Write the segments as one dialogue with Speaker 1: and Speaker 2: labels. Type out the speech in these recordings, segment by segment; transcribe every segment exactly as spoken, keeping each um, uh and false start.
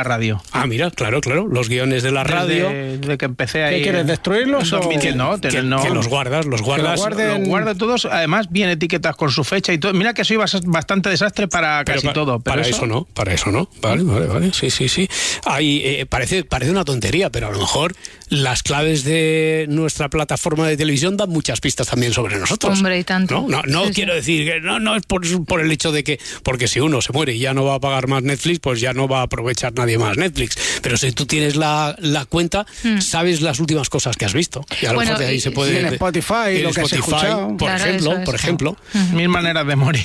Speaker 1: la radio.
Speaker 2: Ah, mira, claro, claro, los guiones de la radio.
Speaker 1: Desde, desde que empecé ahí.
Speaker 3: ¿Qué quieres, destruirlos o...?
Speaker 1: Que no,
Speaker 2: que,
Speaker 1: que, no.
Speaker 2: que los guardas, los guardas.
Speaker 1: Los guarden... guardo todos, además bien etiquetas con su fecha y todo. Mira que soy bastante desastre para pero casi pa, todo. Pero
Speaker 2: para eso... eso no, para eso no. Vale, vale, vale. Sí, sí, sí. Hay, eh, parece, parece una tontería, pero a lo mejor las claves de nuestra plataforma de televisión dan muchas pistas también sobre nosotros.
Speaker 4: Hombre, y tanto.
Speaker 2: No, no, no sí, quiero sí. decir que no, no es por, por el hecho de que, porque si uno se muere y ya no va a pagar más Netflix, pues ya no va a aprovechar nadie más Netflix. Pero si tú tienes la, la cuenta, mm. sabes las últimas cosas que has visto. Y a lo
Speaker 4: bueno,
Speaker 2: mejor de ahí
Speaker 4: y,
Speaker 2: se puede...
Speaker 3: En Spotify, en lo que
Speaker 2: Spotify,
Speaker 3: has escuchado.
Speaker 2: por
Speaker 4: claro,
Speaker 2: ejemplo,
Speaker 4: eso,
Speaker 2: por
Speaker 4: eso.
Speaker 2: ejemplo.
Speaker 4: Uh-huh.
Speaker 1: Mil maneras de morir.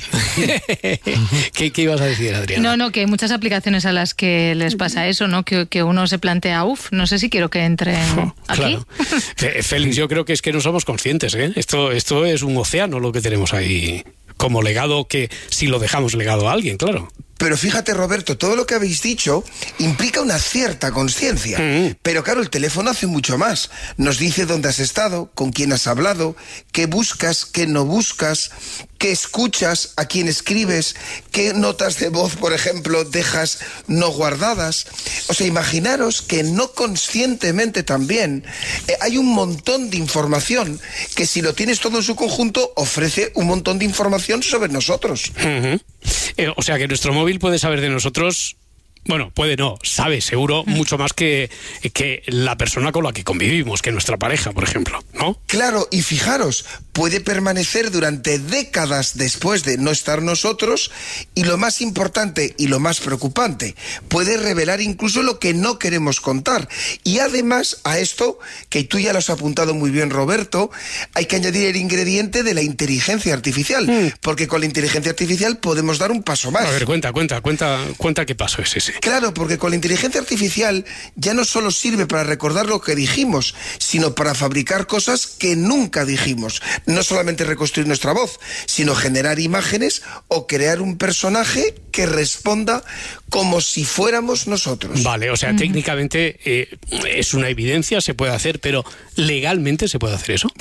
Speaker 2: ¿Qué, ¿Qué ibas a decir, Adriana?
Speaker 4: No, no, que hay muchas aplicaciones a las que les pasa eso, ¿no? Que, que uno se plantea, uff, no sé si quiero que entren oh, aquí.
Speaker 2: Claro. Félix, yo creo que es que no somos conscientes, ¿eh? Esto, esto es un océano lo que tenemos ahí como legado, que si lo dejamos legado a alguien, claro.
Speaker 5: Pero fíjate, Roberto, todo lo que habéis dicho implica una cierta conciencia. Mm. Pero claro, el teléfono hace mucho más. Nos dice dónde has estado, con quién has hablado, qué buscas, qué no buscas, qué escuchas, a quién escribes, qué notas de voz, por ejemplo, dejas no guardadas. O sea, imaginaros que no conscientemente también eh, hay un montón de información que, si lo tienes todo en su conjunto, ofrece un montón de información sobre nosotros.
Speaker 2: Uh-huh. eh, o sea que nuestro móvil puede saber de nosotros, bueno, puede no, sabe seguro mucho más que, que la persona con la que convivimos, que nuestra pareja, por ejemplo, ¿no?
Speaker 5: Claro, y fijaros, puede permanecer durante décadas después de no estar nosotros, y lo más importante y lo más preocupante, puede revelar incluso lo que no queremos contar. Y además a esto, que tú ya lo has apuntado muy bien, Roberto, hay que añadir el ingrediente de la inteligencia artificial, mm. porque con la inteligencia artificial podemos dar un paso más.
Speaker 2: A ver, cuenta, cuenta, cuenta, cuenta qué paso es ese.
Speaker 5: Claro, porque con la inteligencia artificial ya no solo sirve para recordar lo que dijimos, sino para fabricar cosas que nunca dijimos. No solamente reconstruir nuestra voz, sino generar imágenes o crear un personaje que responda como si fuéramos nosotros.
Speaker 2: Vale, o sea, mm. técnicamente eh, es una evidencia, se puede hacer, pero ¿legalmente se puede hacer eso?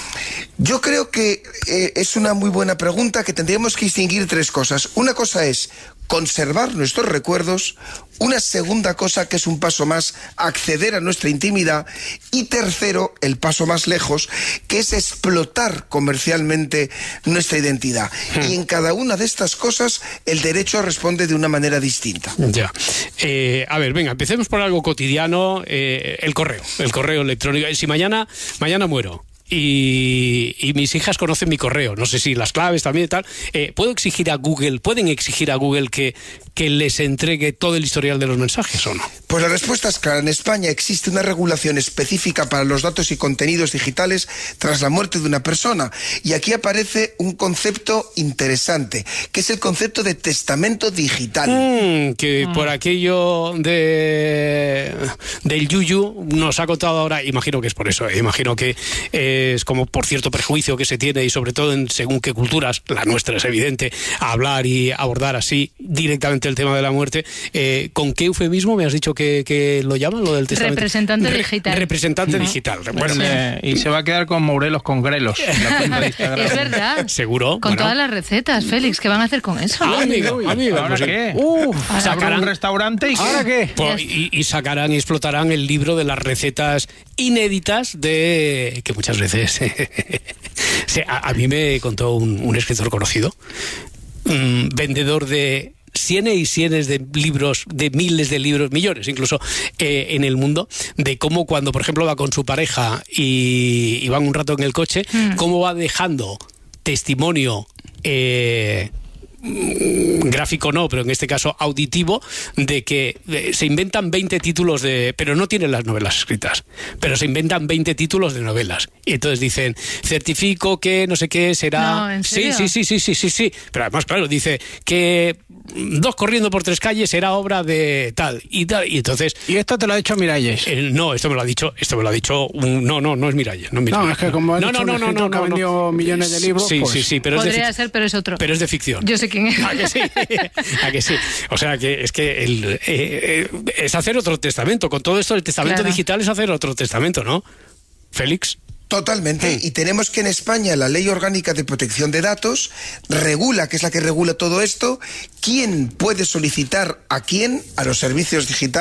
Speaker 5: Yo creo que eh, es una muy buena pregunta, que tendríamos que distinguir tres cosas. Una cosa es conservar nuestros recuerdos, una segunda cosa, que es un paso más, acceder a nuestra intimidad, y tercero, el paso más lejos, que es explotar comercialmente nuestra identidad. Hmm. Y en cada una de estas cosas el derecho responde de una manera distinta.
Speaker 2: Ya. Eh, a ver, venga, empecemos por algo cotidiano, eh, el correo, el correo electrónico. Si mañana, mañana muero, Y, y mis hijas conocen mi correo, no sé si las claves también y tal, eh, ¿puedo exigir a Google, pueden exigir a Google que, que les entregue todo el historial de los mensajes o no?
Speaker 5: Pues la respuesta es clara. En España existe una regulación específica para los datos y contenidos digitales tras la muerte de una persona, y aquí aparece un concepto interesante, que es el concepto de testamento digital.
Speaker 2: Mm, que mm. por aquello de del yuyu nos ha contado ahora, imagino que es por eso, imagino que eh, es como por cierto prejuicio que se tiene, y sobre todo en según qué culturas, la nuestra es evidente, a hablar y abordar así directamente el tema de la muerte. Eh, ¿Con qué eufemismo me has dicho que, que lo llaman, lo del testamento?
Speaker 4: Representante
Speaker 2: Re-
Speaker 4: digital.
Speaker 2: Representante
Speaker 4: ¿no?
Speaker 2: digital.
Speaker 1: Bueno, sí. eh, y se va a quedar con Morelos con Grelos.
Speaker 4: Es verdad.
Speaker 2: Seguro.
Speaker 4: Con
Speaker 2: bueno.
Speaker 4: todas las recetas, Félix, ¿qué van a hacer con eso?
Speaker 2: Ah, amigo, amigo.
Speaker 1: ¿Ahora
Speaker 2: pues,
Speaker 1: qué?
Speaker 2: Uh,
Speaker 1: sacarán un restaurante y
Speaker 3: ¿ahora qué?
Speaker 2: Pues, y, y sacarán y explotarán el libro de las recetas inéditas de que muchas veces sí, a, a mí me contó un, un escritor conocido, un vendedor de cienes y cienes de libros, de miles de libros, millones incluso, eh, en el mundo, de cómo cuando, por ejemplo, va con su pareja y, y van un rato en el coche, mm. cómo va dejando testimonio eh, gráfico no, pero en este caso auditivo, de que eh, se inventan veinte títulos de... pero no tienen las novelas escritas, pero se inventan veinte títulos de novelas. Y entonces dicen, certifico que no sé qué será...
Speaker 4: No, ¿en serio?
Speaker 2: Sí, sí, sí, sí, sí, sí, sí. Pero además, claro, dice que Dos corriendo por tres calles era obra de tal y tal. Y entonces...
Speaker 3: ¿Y esto te lo ha dicho Miralles?
Speaker 2: Eh, no, esto me lo ha dicho, esto me lo ha dicho un, no, no, no es Miralles. No, Miralles,
Speaker 3: no, es que como ha
Speaker 2: no,
Speaker 3: dicho
Speaker 2: no,
Speaker 3: un
Speaker 2: no, no, no,
Speaker 3: que ha vendido
Speaker 2: no.
Speaker 3: millones de libros,
Speaker 2: sí,
Speaker 3: pues...
Speaker 2: sí, sí, pero
Speaker 4: podría
Speaker 2: es de
Speaker 4: ser, pero es otro.
Speaker 2: Pero es de ficción.
Speaker 4: Yo sé quién es.
Speaker 2: ¿A que sí? ¿A que sí? O sea, que es que el, eh, eh, es hacer otro testamento. Con todo esto, el testamento claro. digital es hacer otro testamento, ¿no? Félix.
Speaker 5: Totalmente, y tenemos que en España la Ley Orgánica de Protección de Datos regula, que es la que regula todo esto, quién puede solicitar a quién, a los servicios digitales